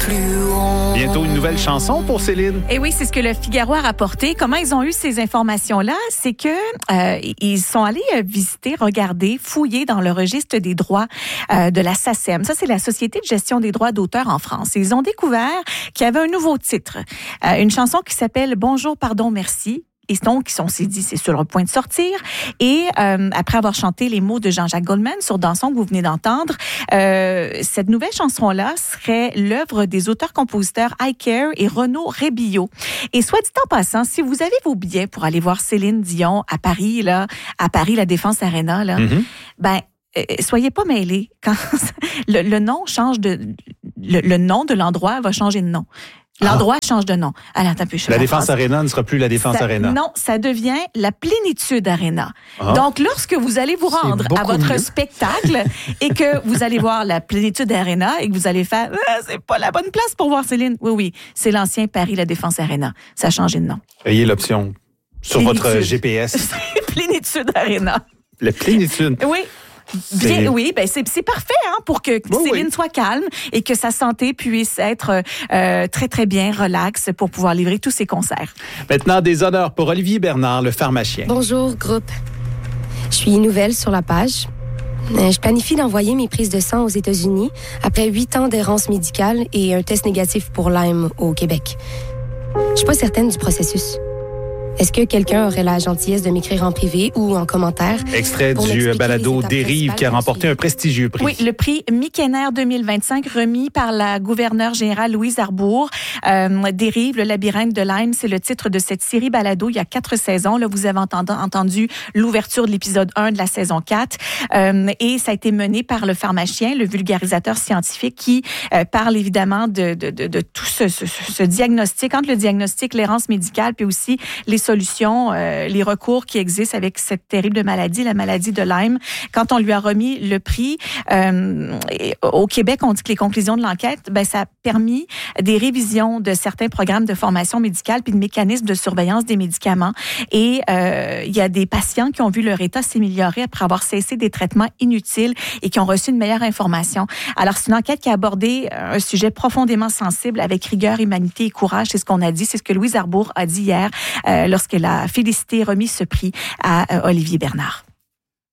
plus haut. Bientôt une nouvelle chanson pour Céline. Et oui, c'est ce que le Figaro a rapporté. Comment ils ont eu ces informations-là? C'est que ils sont allés visiter, regarder, fouiller dans le registre des droits de la SACEM. Ça, c'est la Société de gestion des droits d'auteur en France. Et ils ont découvert qu'il y avait un nouveau titre. Une chanson qui s'appelle « Bonjour, pardon, merci ». Et donc, on s'est dit, c'est sur le point de sortir. Et après avoir chanté les mots de Jean-Jacques Goldman sur Dansons que vous venez d'entendre, cette nouvelle chanson-là serait l'œuvre des auteurs-compositeurs iCare et Renaud Rébillot. Et soit dit en passant, si vous avez vos billets pour aller voir Céline Dion à Paris, la Défense Arena, soyez pas mêlés. Quand le nom change le nom de l'endroit va changer de nom. L'endroit change de nom. Alors, attends un peu, la Défense Arena ne sera plus la Défense Arena. Non, ça devient la Plénitude Arena. Donc, lorsque vous allez vous rendre à votre spectacle et que vous allez voir la Plénitude Arena et que vous allez faire c'est pas la bonne place pour voir Céline. Oui, c'est l'ancien Paris La Défense Arena. Ça a changé de nom. Ayez l'option sur votre GPS. Plénitude Arena. La Plénitude. Oui. Oui, c'est parfait pour que Céline soit calme et que sa santé puisse être très, très bien relaxe pour pouvoir livrer tous ses concerts. Maintenant, des honneurs pour Olivier Bernard, le pharmacien. Bonjour, groupe. Je suis nouvelle sur la page. Je planifie d'envoyer mes prises de sang aux États-Unis après 8 ans d'errance médicale et un test négatif pour Lyme au Québec. Je suis pas certaine du processus. Est-ce que quelqu'un aurait la gentillesse de m'écrire en privé ou en commentaire? Extrait du balado Dérive qui a remporté un prestigieux prix. Oui, le prix Mikener 2025 remis par la gouverneure générale Louise Arbour. Dérive, le labyrinthe de Lyme, c'est le titre de cette série balado. Il y a 4 saisons. Là, vous avez entendu l'ouverture de l'épisode 1 de la saison 4. Et ça a été mené par le pharmacien, le vulgarisateur scientifique qui parle évidemment de tout ce diagnostic, entre le diagnostic, l'errance médicale, puis aussi les solutions, les recours qui existent avec cette terrible maladie, la maladie de Lyme. Quand on lui a remis le prix, au Québec, on dit que les conclusions de l'enquête, ça a permis des révisions de certains programmes de formation médicale puis de mécanismes de surveillance des médicaments. Et il y a des patients qui ont vu leur état s'améliorer après avoir cessé des traitements inutiles et qui ont reçu une meilleure information. Alors, c'est une enquête qui a abordé un sujet profondément sensible avec rigueur, humanité et courage. C'est ce qu'on a dit. C'est ce que Louise Arbour a dit hier lorsqu'elle a félicité et remis ce prix à Olivier Bernard.